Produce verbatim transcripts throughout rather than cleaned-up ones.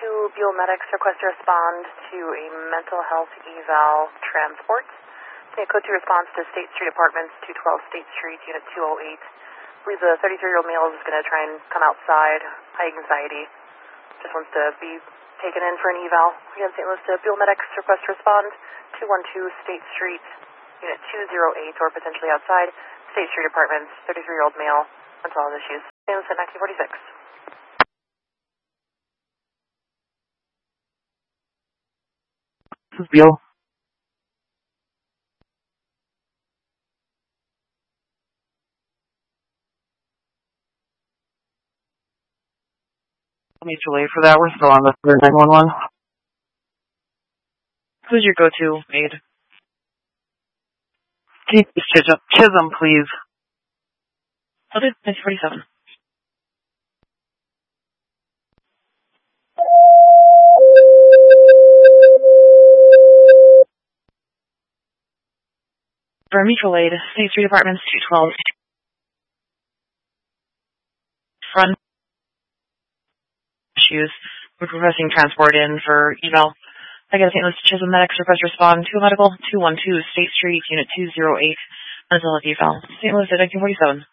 two Beale Medics request to respond to a mental health eval transport. Okay, code two response to State Street Apartments, two twelve State Street, Unit two oh eight. I believe the thirty-three-year-old male is going to try and come outside, high anxiety. Just wants to be taken in for an eval. Again, Saint Louis to Beale Medics request to respond, two one two State Street, Unit two oh eight, or potentially outside, State Street Apartments, thirty-three-year-old male, mental health issues. Saint Louis at nineteen forty-six. This is Beale. Need to wait for that. We're still on the nine one one. Who's your go-to aide? Can you please Chisholm, Chisholm, please? Okay, nineteen forty-seven. For mutual aid, State Street Apartments, two twelve. Front issues. We're requesting transport in for eval. Again, Saint Louis Chisholm Medics request respond to a medical, two one two State Street, Unit two oh eight, mental health eval. Saint Louis at nineteen forty-seven.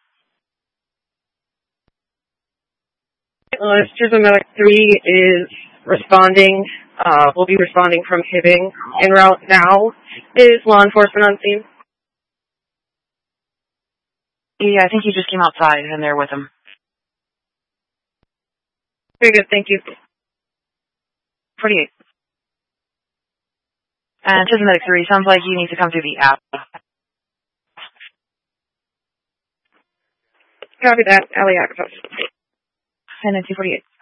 Saint Louis Chisholm Medic three is responding. Uh, we'll be responding from Hibbing. En route now. Is law enforcement on scene? Yeah, I think he just came outside and they're with him. Very good, thank you. forty-eight. And Chisholm Medic three, sounds like you need to come through the app. Copy that, Alley Aquatos. And nineteen forty-eight.